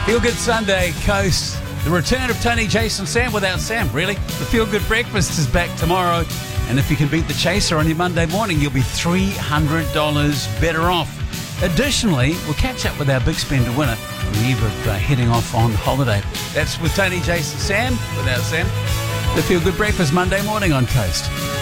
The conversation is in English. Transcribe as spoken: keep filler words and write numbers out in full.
Feel Good Sunday, Coast. The return of Tony, Jason, Sam without Sam, really. The Feel Good Breakfast is back tomorrow. And if you can beat the Chaser on your Monday morning, you'll be three hundred dollars better off. Additionally, we'll catch up with our big spender winner on the eve of uh, heading off on holiday. That's with Tony, Jason, Sam without Sam. The Feel Good Breakfast Monday morning on Coast.